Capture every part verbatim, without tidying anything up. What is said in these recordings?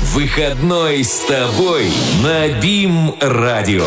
Выходной с тобой на БИМ-радио.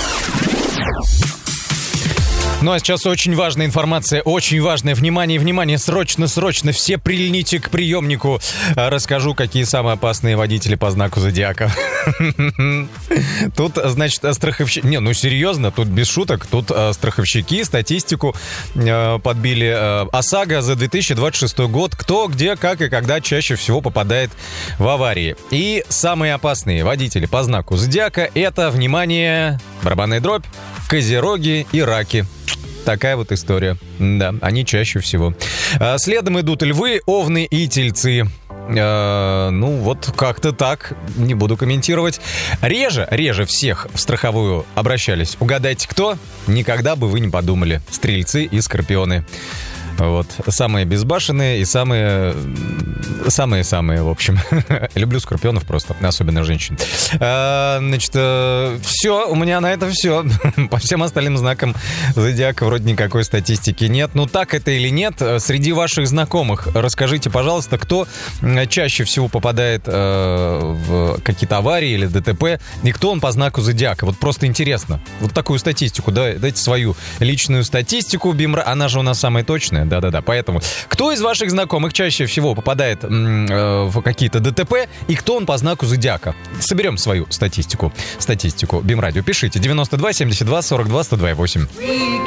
Ну а сейчас очень важная информация, очень важное. Внимание, внимание, срочно, срочно, все прильните к приемнику. Расскажу, какие самые опасные водители по знаку зодиака. Тут, значит, страховщики... Не, ну серьезно, тут без шуток. Тут страховщики статистику подбили. ОСАГО за две тысячи двадцать шестой год. Кто, где, как и когда чаще всего попадает в аварии. И самые опасные водители по знаку зодиака — это, внимание, барабанная дробь, козероги и раки. Такая вот история. Да, они чаще всего. Следом идут львы, овны и тельцы. Э, ну, вот как-то так. Не буду комментировать. Реже, реже всех в страховую обращались. Угадайте, кто? Никогда бы вы не подумали. Стрельцы и скорпионы. Вот. Самые безбашенные и самые... Самые-самые, в общем. Люблю скорпионов просто, особенно женщин. А, значит, все, у меня на это все. По всем остальным знакам зодиака вроде никакой статистики нет. Ну, так это или нет? Среди ваших знакомых расскажите, пожалуйста, кто чаще всего попадает э, в какие-то аварии или ДТП, и кто он по знаку зодиака. Вот просто интересно. Вот такую статистику, да, дайте свою личную статистику. БИМ, она же у нас самая точная. Да-да-да, поэтому кто из ваших знакомых чаще всего попадает м- э, в какие-то ДТП и кто он по знаку зодиака? Соберем свою статистику. Статистику БИМ-радио. Пишите девяносто два семьдесят два сорок два сто два восемь.